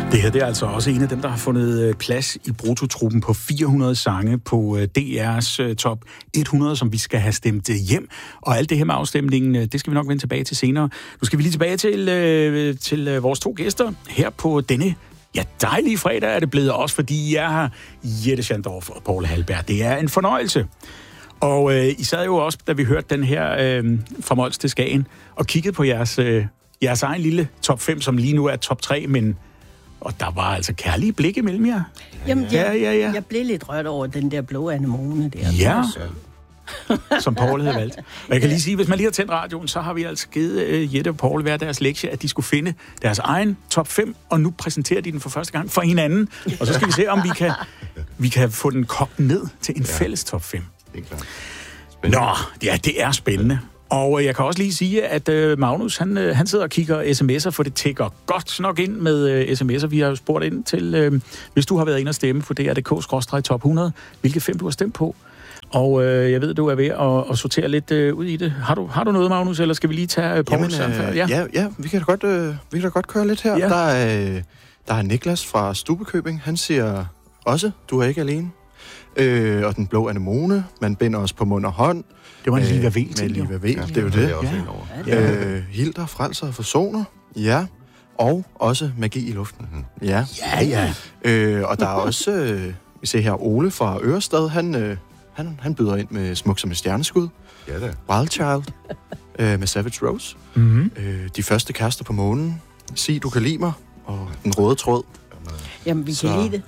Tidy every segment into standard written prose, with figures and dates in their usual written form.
Det her det er altså også en af dem, der har fundet plads i brutotruppen på 400 sange på DR's top 100, som vi skal have stemt hjem. Og alt det her med afstemningen, det skal vi nok vende tilbage til senere. Nu skal vi lige tilbage til vores to gæster her på denne dejlige fredag er det blevet også, fordi jeg har Jette Schandorf og Poul Halberg. Det er en fornøjelse. Og I sad jo også, da vi hørte den her fra Mols til Skagen, og kiggede på jeres egen lille top 5, som lige nu er top 3, men og der var altså kærlige blik imellem jer. Jamen, jeg blev lidt rørt over den der blå anemone der. Ja, som Poul havde valgt. Og jeg kan lige sige, hvis man lige har tændt radioen, så har vi altså givet Jette og Poul hver deres lektie, at de skulle finde deres egen top 5, og nu præsenterer de den for første gang for hinanden. Og så skal vi se, om vi kan få den kogt ned til en fælles top 5. Det er klart. Spændende. Nå, ja, det er spændende. Og jeg kan også lige sige, at Magnus, han sidder og kigger sms'er, for det tækker godt nok ind med sms'er. Vi har jo spurgt ind til, hvis du har været inde og stemme på dr.dk/top 100, hvilke 5 du har stemt på. Og jeg ved, du er ved at sortere lidt ud i det. Har du noget, Magnus, eller skal vi lige tage Poul samfærd? Ja, vi kan da godt køre lidt her. Ja. Der er Niklas fra Stubekøbing. Han siger også, du er ikke alene. Og den blå anemone, man binder os på mund og hånd. Det var en Liva Vel til, Liva Vel, det er jo det. Hilder, frelser og forsoner. Ja. Og også magi i luften. Ja. Og der er også, vi ser her, Ole fra Ørestad. Han byder ind med Smuk som et stjerneskud. Ja da. Wild Child med Savage Rose. De første kærester på månen. Sig, du kan lide mig. Og den røde tråd. Jamen, vi kan lide det.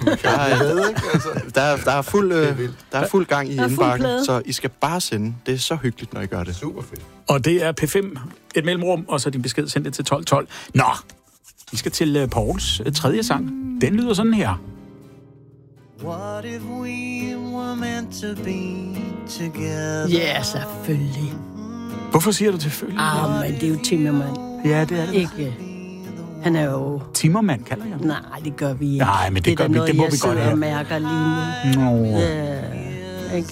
Der er fuld gang i indbakken, så I skal bare sende. Det er så hyggeligt, når I gør det. Super fedt. Og det er P5, et mellemrum, og så din besked sendt det til 1212. Nå, vi skal til Pauls tredje sang. Den lyder sådan her. What if we were meant to be together? Ja, selvfølgelig. Hvorfor siger du selvfølgelig? Men det er jo Timmermand. Ja, det er det. Ikke. Han er jo... Timmermand kalder jeg ham. Nej, det gør vi ikke. Nej, men det gør vi. Noget, det må jeg vi godt have. Jeg mærker lige nu. Ikke?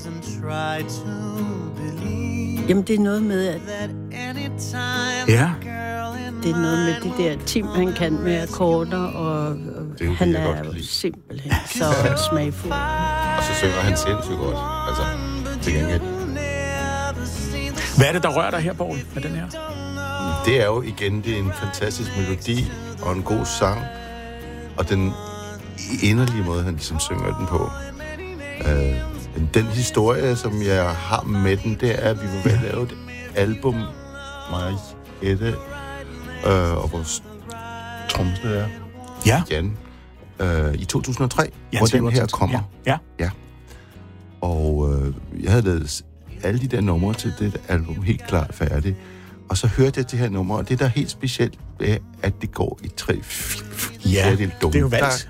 Jamen, det er noget med, at... Ja. Det er noget med de der Tim, han kan med akkorder, og han er jo simpelthen så smagfuld. Og så synger han sindssygt godt. Altså, til gengæld. Hvad er det, der rører dig her, Poul, med den her? Det er jo igen, det er en fantastisk melodi og en god sang. Og den inderlige måde, han ligesom synger den på. Den historie, som jeg har med den, det er, at vi var ved at lave et album, mig og Jette, og vores trommeslager, Jan, i 2003, hvor den her kommer. Ja. Og jeg havde lavet alle de der numre til det album helt klart færdigt. Og så hørte jeg det her nummer, og det der er helt specielt er, at det går i 3. Ja, det er jo valgt.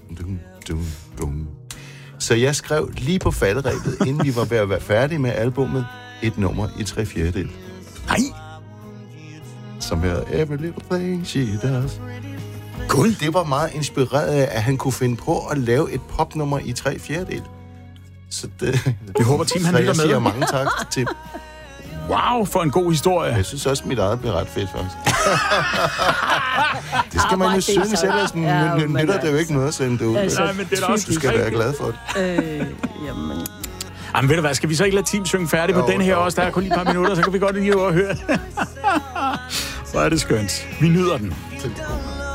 Så jeg skrev lige på falderebet, inden vi var ved at være færdige med albummet, et nummer i 3/4. Nej! Som hedder Every Little Thing She Does. Gud! Det var meget inspireret af, at han kunne finde på at lave et popnummer i 3/4. Så det... Vi håber, Tim han lytter med. Så jeg siger mange tak til... Wow, for en god historie. Jeg synes også, mit eget bliver ret fedt, faktisk. Det skal man jo synes, ellers nytter det jo ikke noget at sende det ud. Altså, men det er også du skal være glad for det. Jamen ved du hvad, skal vi så ikke lade Tim synge færdig på den her også? Der er kun lige et par minutter, så kan vi godt lige over høre det. Så er det skønt. Vi nyder den.